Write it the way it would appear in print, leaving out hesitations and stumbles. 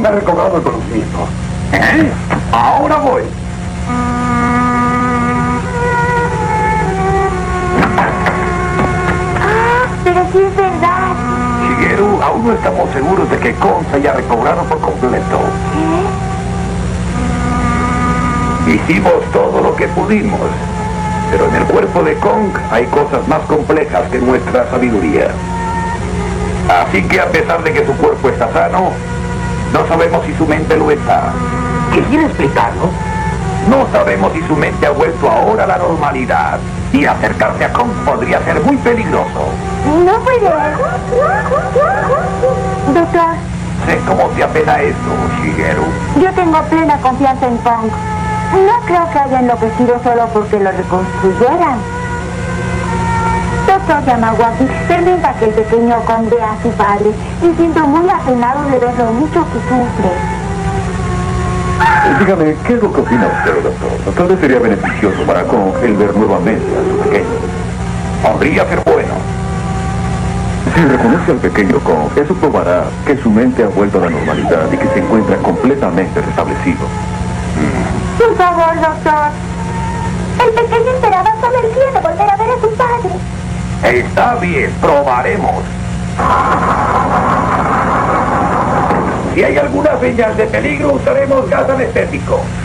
ha recobrado el conocimiento. ¿Eh? Ahora voy. Pero sí es verdad. Shigeru, aún no estamos seguros de que Kong se haya recobrado por completo. Hicimos todo lo que pudimos, pero en el cuerpo de Kong hay cosas más complejas que nuestra sabiduría. Así que a pesar de que su cuerpo está sano, no sabemos si su mente lo está. ¿Qué quiere explicarlo? No sabemos si su mente ha vuelto ahora a la normalidad. Y acercarse a Kong podría ser muy peligroso. No puede. Doctor, Sé cómo te apena eso, Shigeru. yo tengo plena confianza en Kong. No creo que haya enloquecido solo porque lo reconstruyeran. Doctor Yamawaki, permita que el pequeño Kong vea a su padre. Me siento muy apenado de ver lo mucho que sufre. Dígame, ¿qué es lo que opina usted, doctor? Tal vez sería beneficioso para Kong el ver nuevamente a su pequeño. Podría ser bueno. Si reconoce al pequeño Kong, eso probará que su mente ha vuelto a la normalidad y que se encuentra completamente restablecido. Por favor, doctor. El pequeño esperaba solo el día de volver a ver a su padre. Está bien, probaremos. Si hay alguna señal de peligro, usaremos gas anestésico.